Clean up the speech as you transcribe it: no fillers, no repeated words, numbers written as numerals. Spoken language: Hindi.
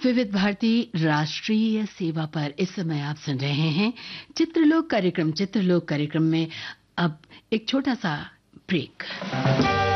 विविध भारती राष्ट्रीय सेवा पर इस समय आप सुन रहे हैं चित्रलोक कार्यक्रम। चित्रलोक कार्यक्रम में अब एक छोटा सा ब्रेक।